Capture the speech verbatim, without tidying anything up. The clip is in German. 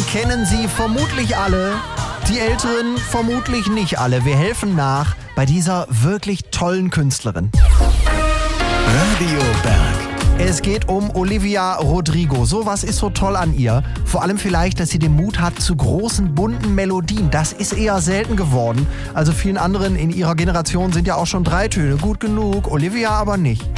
kennen sie vermutlich alle, die Älteren vermutlich nicht alle. Wir helfen nach bei dieser wirklich tollen Künstlerin. Radio Berg. Es geht um Olivia Rodrigo. So was ist so toll an ihr. Vor allem vielleicht, dass sie den Mut hat zu großen, bunten Melodien. Das ist eher selten geworden. Also vielen anderen in ihrer Generation sind ja auch schon drei Töne gut genug. Olivia aber nicht.